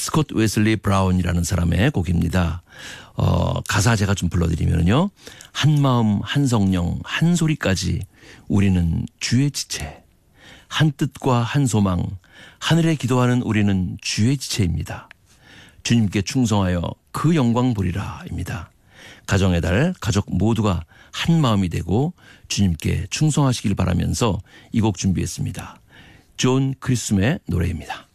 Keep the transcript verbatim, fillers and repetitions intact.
스콧 웨슬리 브라운이라는 사람의 곡입니다. 어, 가사 제가 좀 불러드리면요. 한 마음 한 성령 한 소리까지 우리는 주의 지체, 한 뜻과 한 소망 하늘에 기도하는 우리는 주의 지체입니다. 주님께 충성하여 그 영광 보리라입니다. 가정의 달 가족 모두가 한 마음이 되고 주님께 충성하시길 바라면서 이 곡 준비했습니다. 존 크리스의 노래입니다.